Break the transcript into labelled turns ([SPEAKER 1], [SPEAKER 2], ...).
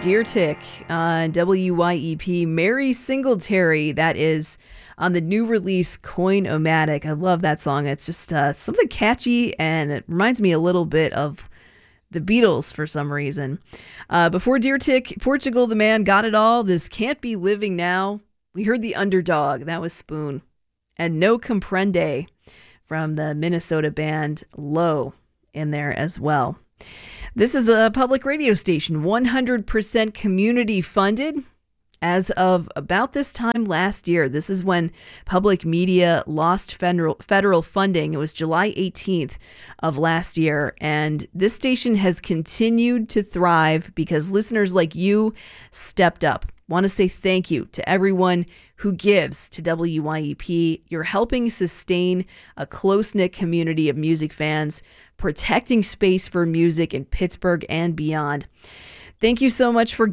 [SPEAKER 1] Deer Tick on WYEP. Mary Singletary, that is on the new release Coin-O-Matic. I love that song. It's just something catchy, and it reminds me a little bit of the Beatles for some reason. Before Deer Tick, Portugal the Man, Got It All. This Can't Be Living Now. We heard The Underdog. That was Spoon. And No Comprende from the Minnesota band Low in there as well. This is a public radio station, 100% community funded. As of about this time last year, this is when public media lost federal funding. It was July 18th of last year. And this station has continued to thrive because listeners like you stepped up. Want to say thank you to everyone who gives to WYEP. You're helping sustain a close-knit community of music fans, protecting space for music in Pittsburgh and beyond. Thank you so much for